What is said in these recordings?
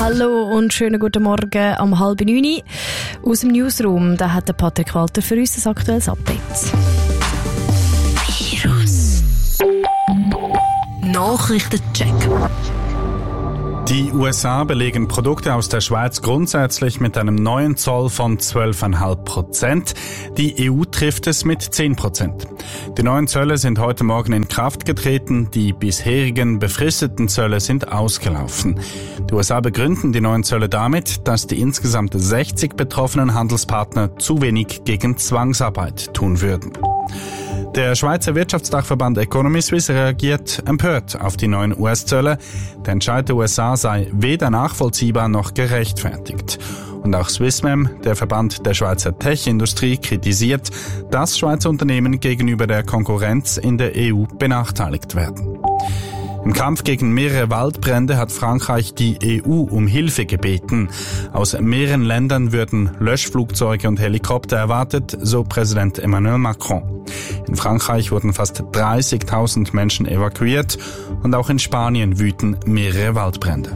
Hallo und schönen guten Morgen am 8:30 aus dem Newsroom. Da hat der Patrick Walter für uns ein aktuelles Update. Virus. Nachrichtencheck. Die USA belegen Produkte aus der Schweiz grundsätzlich mit einem neuen Zoll von 12,5%. Die EU trifft es mit 10%. Die neuen Zölle sind heute Morgen in Kraft getreten. Die bisherigen befristeten Zölle sind ausgelaufen. Die USA begründen die neuen Zölle damit, dass die insgesamt 60 betroffenen Handelspartner zu wenig gegen Zwangsarbeit tun würden. Der Schweizer Wirtschaftsdachverband Economy Suisse reagiert empört auf die neuen US-Zölle. Der Entscheid der USA sei weder nachvollziehbar noch gerechtfertigt. Und auch Swissmem, der Verband der Schweizer Tech-Industrie, kritisiert, dass Schweizer Unternehmen gegenüber der Konkurrenz in der EU benachteiligt werden. Im Kampf gegen mehrere Waldbrände hat Frankreich die EU um Hilfe gebeten. Aus mehreren Ländern würden Löschflugzeuge und Helikopter erwartet, so Präsident Emmanuel Macron. In Frankreich wurden fast 30.000 Menschen evakuiert und auch in Spanien wüten mehrere Waldbrände.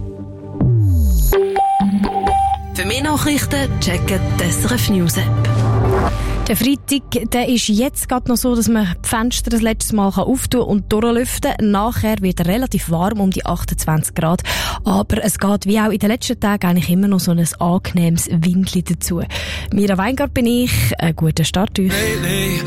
Für mehr Nachrichten checken die SRF News App. Der Freitag, der ist jetzt gerade noch so, dass man die Fenster das letzte Mal auftun und durchlüften kann. Nachher wird er relativ warm, um die 28 Grad. Aber es geht wie auch in den letzten Tagen eigentlich immer noch so ein angenehmes Windli dazu. Mira Weingart bin ich. Einen guten Start euch. Lately,